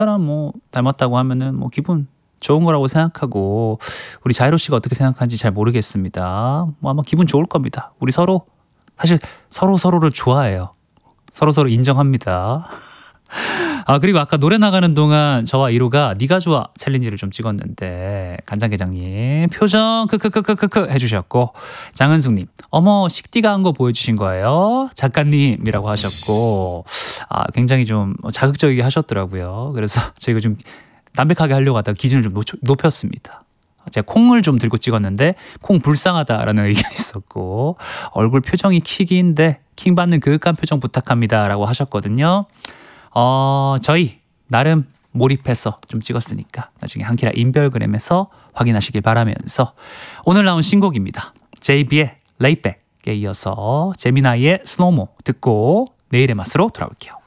사람 뭐 닮았다고 하면은 뭐 기분 좋은 거라고 생각하고 우리 자이로 씨가 어떻게 생각하는지 잘 모르겠습니다. 뭐 아마 기분 좋을 겁니다. 우리 서로 사실 서로 서로를 좋아해요. 서로 서로 인정합니다. 아 그리고 아까 노래 나가는 동안 저와 이로가 네가 좋아 챌린지를 좀 찍었는데 간장게장님 표정 크크크크크크 해주셨고 장은숙님 어머 식디가 한 거 보여주신 거예요 작가님이라고 하셨고 아 굉장히 좀 자극적이게 하셨더라고요. 그래서 저희가 좀 담백하게 하려고 하다가 기준을 좀 높였습니다. 제가 콩을 좀 들고 찍었는데 콩 불쌍하다라는 의견이 있었고 얼굴 표정이 킥인데 킹 받는 그윽한 표정 부탁합니다 라고 하셨거든요. 저희 나름 몰입해서 좀 찍었으니까 나중에 한키라 인별그램에서 확인하시길 바라면서 오늘 나온 신곡입니다. JB의 레이백에 이어서 제미나이의 스노모 듣고 내일의 맛으로 돌아올게요.